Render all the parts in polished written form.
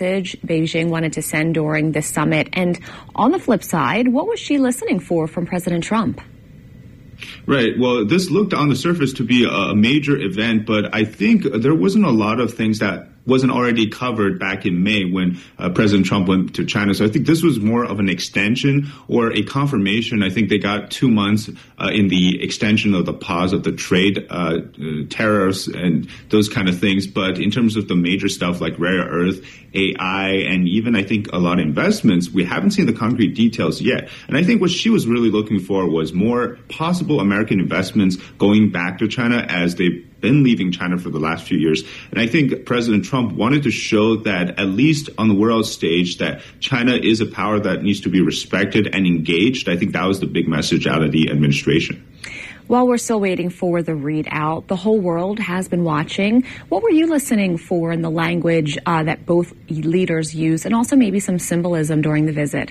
message Beijing wanted to send during this summit? And on the flip side, what was she listening for from President Trump? Right. Well, this looked on the surface to be a major event, but I think there wasn't a lot of things that wasn't already covered back in May when President Trump went to China. So I think this was more of an extension or a confirmation. I think they got 2 months in the extension of the pause of the trade tariffs and those kind of things. But in terms of the major stuff like rare earth, AI, and even I think a lot of investments, we haven't seen the concrete details yet. And I think what she was really looking for was more possible American investments going back to China as they've been leaving China for the last few years. And I think President Trump wanted to show that, at least on the world stage, that China is a power that needs to be respected and engaged. I think that was the big message out of the administration. While we're still waiting for the readout, the whole world has been watching. What were you listening for in the language that both leaders used, and also maybe some symbolism during the visit?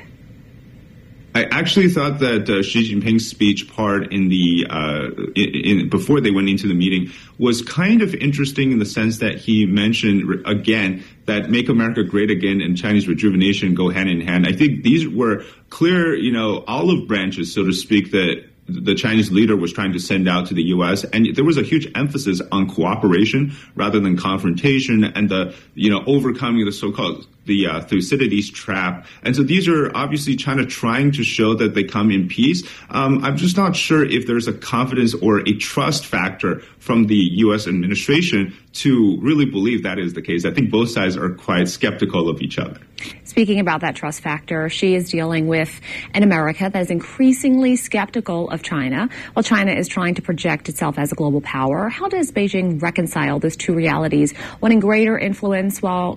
I actually thought that Xi Jinping's speech part in the before they went into the meeting was kind of interesting in the sense that he mentioned again that "Make America Great Again" and Chinese rejuvenation go hand in hand. I think these were clear, olive branches, so to speak, that the Chinese leader was trying to send out to the U.S. And there was a huge emphasis on cooperation rather than confrontation and the, overcoming the so-called Thucydides trap. And so these are obviously China trying to show that they come in peace. I'm just not sure if there's a confidence or a trust factor from the U.S. administration to really believe that is the case. I think both sides are quite skeptical of each other. Speaking about that trust factor, Xi is dealing with an America that is increasingly skeptical of China, while China is trying to project itself as a global power. How does Beijing reconcile those two realities, wanting greater influence while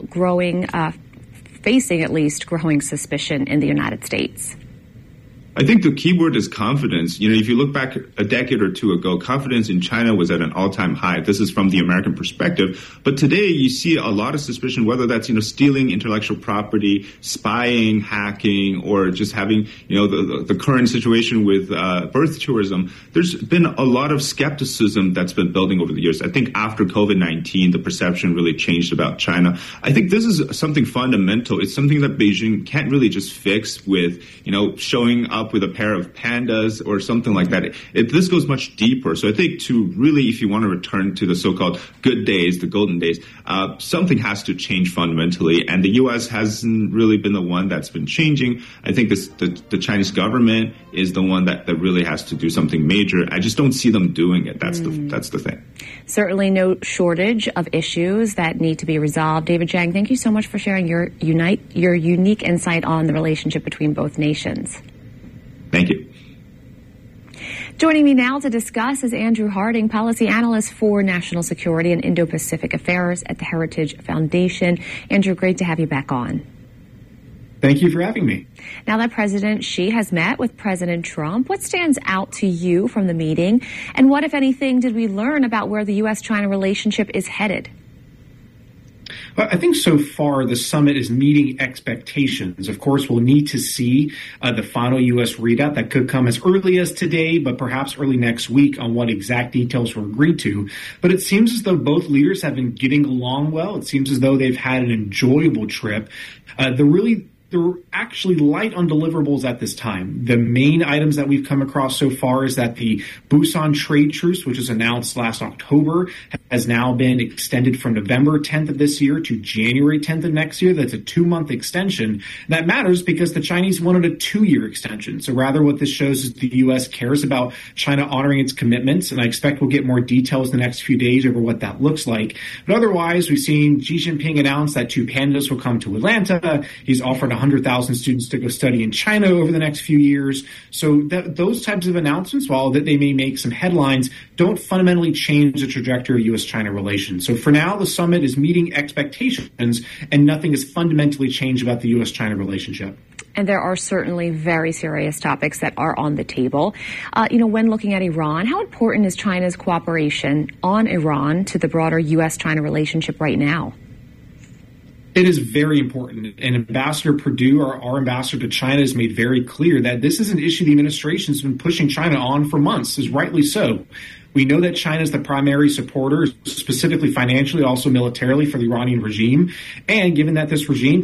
facing at least growing suspicion in the United States? I think the key word is confidence. If you look back a decade or two ago, confidence in China was at an all-time high. This is from the American perspective. But today you see a lot of suspicion, whether that's, stealing intellectual property, spying, hacking, or just having, the current situation with birth tourism. There's been a lot of skepticism that's been building over the years. I think after COVID-19, the perception really changed about China. I think this is something fundamental. It's something that Beijing can't really just fix with, showing up with a pair of pandas or something like that. This goes much deeper. So I think to really, if you want to return to the so-called good days, the golden days, something has to change fundamentally. And the U.S. hasn't really been the one that's been changing. I think the Chinese government is the one that really has to do something major. I just don't see them doing it. That's the thing. Certainly no shortage of issues that need to be resolved. David Zhang, thank you so much for sharing your unique insight on the relationship between both nations. Thank you. Joining me now to discuss is Andrew Harding, policy analyst for national security and Indo-Pacific affairs at the Heritage Foundation. Andrew, great to have you back on. Thank you for having me. Now that President Xi has met with President Trump, what stands out to you from the meeting? And what, if anything, did we learn about where the U.S.-China relationship is headed? Well, I think so far the summit is meeting expectations. Of course, we'll need to see the final U.S. readout that could come as early as today, but perhaps early next week on what exact details were agreed to. But it seems as though both leaders have been getting along well. It seems as though they've had an enjoyable trip. They're actually light on deliverables at this time. The main items that we've come across so far is that the Busan trade truce, which was announced last October, has now been extended from November 10th of this year to January 10th of next year. That's a 2-month extension. And that matters because the Chinese wanted a 2-year extension. So rather what this shows is the U.S. cares about China honoring its commitments, and I expect we'll get more details in the next few days over what that looks like. But otherwise, we've seen Xi Jinping announce that 2 pandas will come to Atlanta. He's offered 100,000 students to go study in China over the next few years. So those types of announcements, while that they may make some headlines, don't fundamentally change the trajectory of U.S.-China relations. So for now, the summit is meeting expectations, and nothing has fundamentally changed about the U.S.-China relationship. And there are certainly very serious topics that are on the table. When looking at Iran, how important is China's cooperation on Iran to the broader U.S.-China relationship right now? It is very important. And Ambassador Perdue, our ambassador to China, has made very clear that this is an issue the administration has been pushing China on for months, is rightly so. We know that China is the primary supporter, specifically financially, also militarily, for the Iranian regime. And given that this regime